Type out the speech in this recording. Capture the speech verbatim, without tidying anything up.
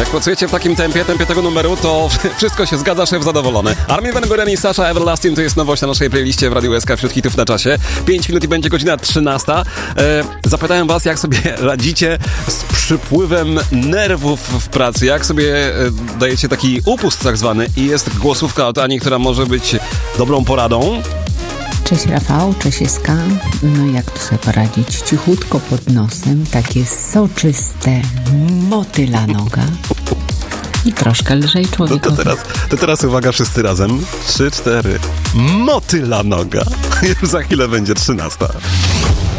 Jak pracujecie w takim tempie, tempie tego numeru, to wszystko się zgadza, szef zadowolony. Armin van Buuren i Sasha Everlasting to jest nowość na naszej playliście w Radiu S K wśród hitów na czasie. pięć minut i będzie godzina trzynasta. E, zapytałem was, jak sobie radzicie z przypływem nerwów w pracy, jak sobie e, dajecie taki upust tak zwany i jest głosówka od Ani, która może być dobrą poradą. Cześć Rafał, cześć S K. No jak tu sobie poradzić? Cichutko pod nosem, takie soczyste motyla noga i troszkę lżej człowiekowi. No to teraz, to teraz uwaga wszyscy razem. Trzy, cztery. Motyla noga. Już za chwilę będzie trzynasta.